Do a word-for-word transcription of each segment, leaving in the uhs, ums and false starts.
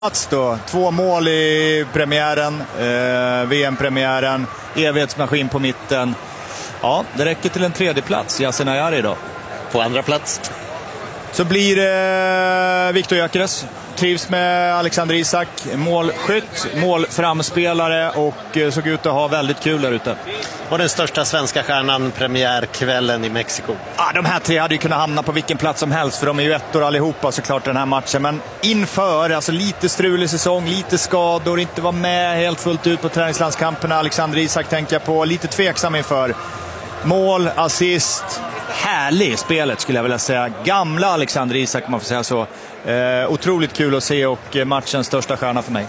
Då. Två mål i premiären, eh, V M-premiären, evighetsmaskin på mitten. Ja, det räcker till en tredje plats. Yasin Ayari då. På andra plats så blir det eh, Viktor Gyökeres. Trivs med Alexander Isak. Målskytt, målframspelare och eh, såg ut att ha väldigt kul där ute. Och den största svenska stjärnan premiärkvällen i Mexiko. Ja, de här tre hade ju kunnat hamna på vilken plats som helst, för de är ju ettor allihopa såklart den här matchen. Men inför, alltså lite strulig säsong, lite skador, inte var med helt fullt ut på träningslandskamperna. Alexander Isak tänker jag på, lite tveksam inför. Mål, assist, härlig spelet skulle jag vilja säga. Gamla Alexander Isak, man får säga så. Eh, otroligt kul att se och matchens största stjärna för mig.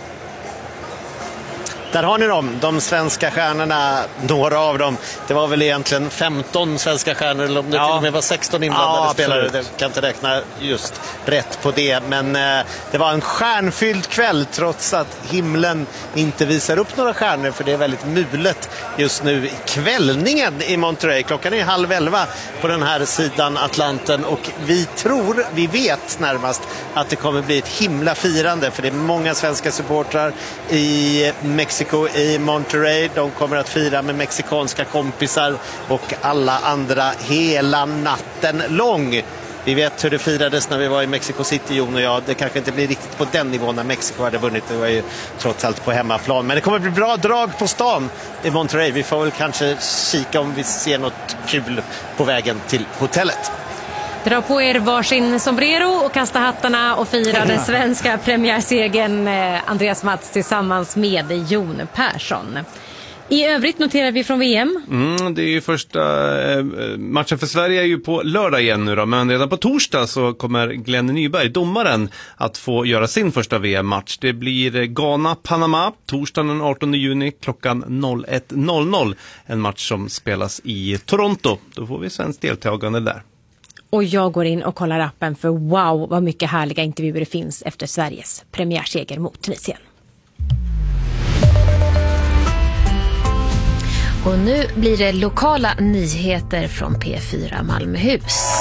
Där har ni dem, de svenska stjärnorna, några av dem. Det var väl egentligen femton svenska stjärnor, eller om det ja. till och med var sexton inblandade ja, spelare. Jag kan inte räkna just rätt på det. Men eh, det var en stjärnfylld kväll, trots att himlen inte visar upp några stjärnor. För det är väldigt mulet just nu i kvällningen i Monterrey. Klockan är halv elva på den här sidan Atlanten. Och vi tror, vi vet närmast, att det kommer bli ett himla firande. För det är många svenska supportrar i Mexiko, i Monterrey. De kommer att fira med mexikanska kompisar och alla andra hela natten lång. Vi vet hur det firades när vi var i Mexico City, Jon och jag. Det kanske inte blir riktigt på den nivån när Mexiko hade vunnit. Det var ju trots allt på hemmaplan. Men det kommer bli bra drag på stan i Monterrey. Vi får väl kanske kika om vi ser något kul på vägen till hotellet. Dra på er varsin sombrero och kasta hattarna och fira den svenska premiärsegern, Andreas Mats tillsammans med Jon Persson. I övrigt noterar vi från V M. Mm, det är ju första eh, matchen för Sverige är ju på lördag igen nu då, men redan på torsdag så kommer Glenn Nyberg, domaren, att få göra sin första V M-match. Det blir Ghana-Panama torsdagen den artonde juni klockan noll ett noll noll. En match som spelas i Toronto. Då får vi svensk deltagande där. Och jag går in och kollar appen, för wow vad mycket härliga intervjuer det finns efter Sveriges premiärseger mot Tunisien. Och nu blir det lokala nyheter från P fyra Malmöhus.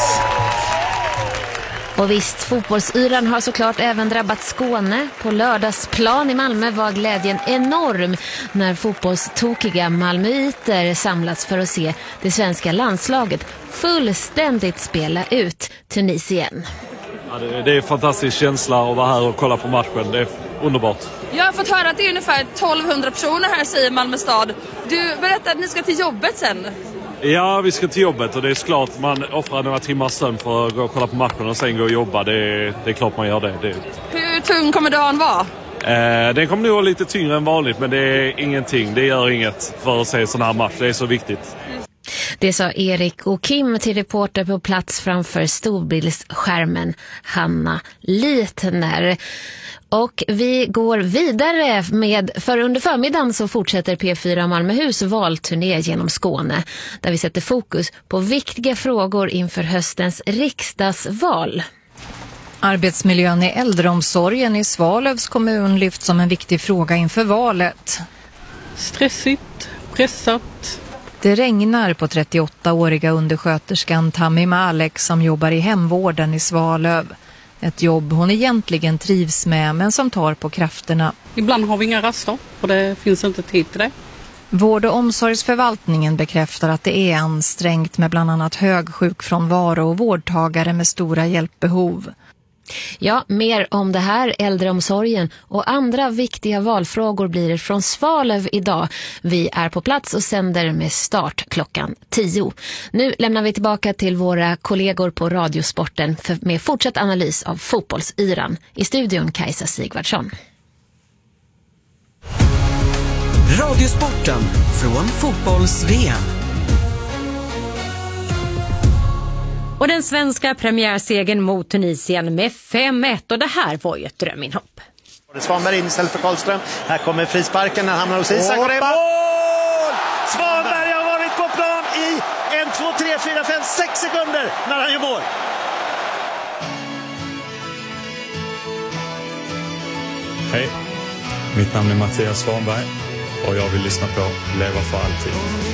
Och visst, fotbollsyran har såklart även drabbat Skåne. På lördagsplan i Malmö var glädjen enorm när fotbollstokiga malmöiter samlats för att se det svenska landslaget fullständigt spela ut Tunisien. Ja, det, det är en fantastisk känsla att vara här och kolla på matchen. Det är underbart. Jag har fått höra att det är ungefär tolvhundra personer här, säger Malmö stad. Du berättade att ni ska till jobbet sen. Ja, vi ska till jobbet och det är klart man offrar några timmar sömn för att gå och kolla på matchen och sen gå och jobba. Det är, det är klart man gör det. det. Hur tung kommer dagen vara? Eh, den kommer nog vara lite tyngre än vanligt, men det är ingenting. Det gör inget för att se sån här match. Det är så viktigt. Det sa Erik och Kim till reporter på plats framför storbildsskärmen Hanna Litner. Och vi går vidare med, för under förmiddagen så fortsätter P fyra Malmöhus valturné genom Skåne, där vi sätter fokus på viktiga frågor inför höstens riksdagsval. Arbetsmiljön i äldreomsorgen i Svalövs kommun lyfts som en viktig fråga inför valet. Stressigt, pressat. Det regnar på trettioåttaåriga undersköterskan Tammy Malek som jobbar i hemvården i Svalöv. Ett jobb hon egentligen trivs med, men som tar på krafterna. Ibland har vi inga raster, för det finns inte tid till det. Vård- och omsorgsförvaltningen bekräftar att det är ansträngt med bland annat hög sjukfrånvaro och vårdtagare med stora hjälpbehov. Ja, mer om det här, äldreomsorgen och andra viktiga valfrågor blir det från Svalöv idag. Vi är på plats och sänder med start klockan tio. Nu lämnar vi tillbaka till våra kollegor på Radiosporten för, med fortsatt analys av fotbollsyran. I studion Kajsa Sigvardsson. Radiosporten från fotbolls-V M. Och den svenska premiärsegern mot Tunisien med fem ett. Och det här var ju ett dröminhopp. Svanberg in istället för Karlström. Här kommer frisparken, den hamnar hos Isak. Och det är mål! Svanberg har varit på plan i en, två, tre, fyra, fem, sex sekunder när han gör mål. Hej, mitt namn är Mattias Svanberg och jag vill lyssna på Leva för alltid.